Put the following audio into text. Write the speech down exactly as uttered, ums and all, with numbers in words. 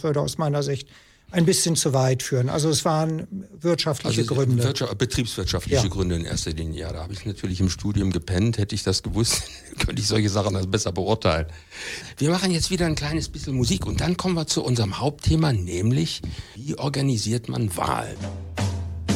das würde aus meiner Sicht ein bisschen zu weit führen. Also es waren wirtschaftliche also Gründe. Wirtschaft, betriebswirtschaftliche ja. Gründe in erster Linie. Ja, da habe ich natürlich im Studium gepennt. Hätte ich das gewusst, könnte ich solche Sachen also besser beurteilen. Wir machen jetzt wieder ein kleines bisschen Musik und dann kommen wir zu unserem Hauptthema, nämlich wie organisiert man Wahlen?